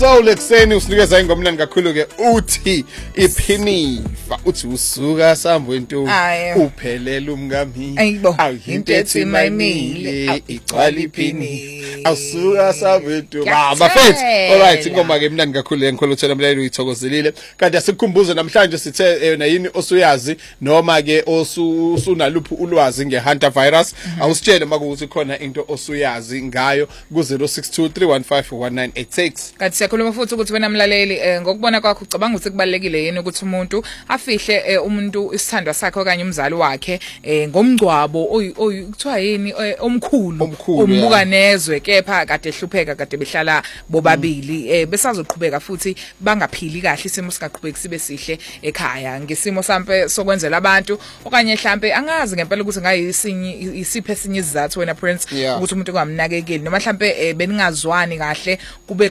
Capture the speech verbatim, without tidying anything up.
So lekuseni usinikeza ingomlando kakhulu ke uthi iphinifa uthi usuka sambwento uphelela umngami awuyinto ethi mayimile igcwala iphini awusuka sambwento baba mfethu. Alright ingoma ke mnandi kakhulu engikholwa uthela mlaleli uyithokozelile kanti asikhumbuze namhlanje sithe yona yini osuyazi noma ke osunaluphi ulwazi ngeHunter virus awusitshele makuthi khona into osuyazi ngayo ku zero six two three one five one nine eight six. Kanti siyakhuluma futhi ukuthi wena mlaleli ngokubona kwakho ucabanga ukuthi kubalekile yini ukuthi umuntu afihle umuntu isithandwa sakhe okanye umzali wakhe ngomgcwabo okuthiwa yini omkhulu umbuka nezwe kepha kade ehlupheka kade behlala bobabili besazoqhubeka futhi bangaphili kahle isimo singaqhubeki sibe sihle ekhaya ngesimo sampe sokwenzela abantu okanye mhlambe angazi ngempela ukuthi ngayisinyi isiphe esinye isizathu wena Prince ukuthi umuntu kungamnakekeli noma mhlambe beningazwani kahle kube